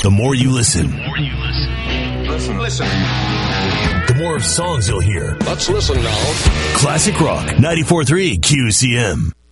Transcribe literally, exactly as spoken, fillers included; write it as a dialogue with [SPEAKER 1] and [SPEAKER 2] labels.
[SPEAKER 1] The more you listen,
[SPEAKER 2] The more you listen.
[SPEAKER 3] Listen, listen.
[SPEAKER 1] the more songs you'll hear.
[SPEAKER 3] Let's listen now.
[SPEAKER 1] Classic Rock, ninety-four point three Q C M.